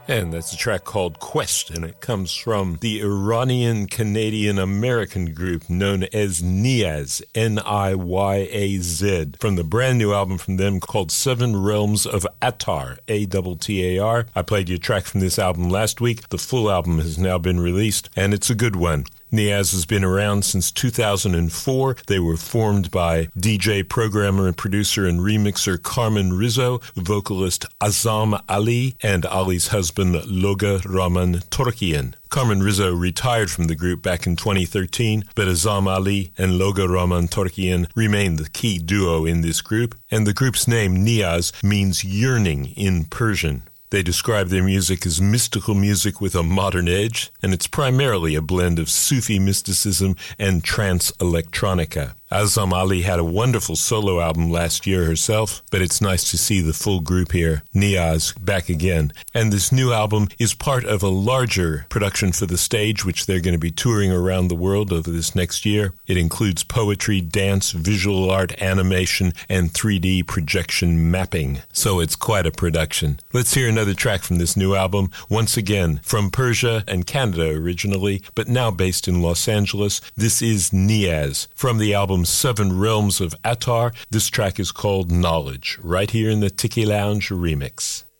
And that's a track called Quest, and it comes from the Iranian-Canadian-American group known as Niyaz, N-I-Y-A-Z, from the brand new album from them called Seven Realms of Attar, A-T-T-A-R. I played you a track from this album last week. The full album has now been released, and it's a good one. Niyaz has been around since 2004. They were formed by DJ, programmer, and producer and remixer Carmen Rizzo, vocalist Azam Ali, and Ali's husband Loga Rahman Torkian. Carmen Rizzo retired from the group back in 2013, but Azam Ali and Loga Rahman Torkian remain the key duo in this group, and the group's name, Niyaz, means yearning in Persian. They describe their music as mystical music with a modern edge, and it's primarily a blend of Sufi mysticism and trance electronica. Azam Ali had a wonderful solo album last year herself, but it's nice to see the full group here, Niyaz, back again. And this new album is part of a larger production for the stage, which they're going to be touring around the world over this next year. It includes poetry, dance, visual art, animation, and 3D projection mapping. So it's quite a production. Let's hear another track from this new album, once again from Persia and Canada originally, but now based in Los Angeles. This is Niyaz from the album Seven Realms of Attar. This track is called Knowledge, right here in the Tiki Lounge remix.